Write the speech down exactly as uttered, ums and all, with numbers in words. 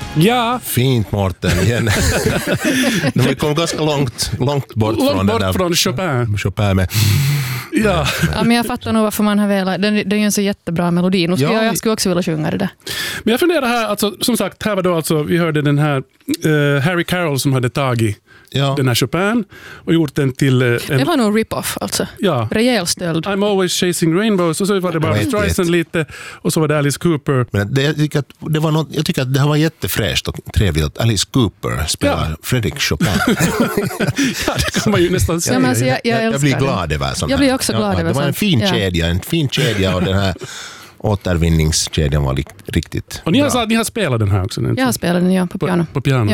Ja. Fint, Mårten, igen. Vi kom ganska långt, långt bort långt från bort den där från Chopin. Chopin med. Ja. Ja, men jag fattar nog varför man har velat. Det är ju en så jättebra melodi. Nu skulle Ja. jag, jag skulle också vilja sjunga det där. Men jag funderar här, alltså, som sagt, här var då alltså, vi hörde den här uh, Harry Carroll som hade tagit Ja. den här Chopin och gjort den till uh, en, Det var nog rip-off alltså. ja. Rejäl stöld. I'm always chasing rainbows och så var det bara Streisand lite och så var det Alice Cooper. Men det, jag, tycker att det var något, jag tycker att det här var jättefräscht och trevligt att Alice Cooper spelar Ja. Fredrik Chopin. Ja, det kan man ju nästan säga. Ja, men alltså, jag, jag, jag, jag blir älskar glad över sånt Jag här. blir också glad ja, över det var en sånt. fin Ja. kedja, en fin kedja och den här återvinningskedjan var li- riktigt Och ni har, bra. sagt, ni har spelat den här också? Jag har spelat den ja, på piano. På, på piano.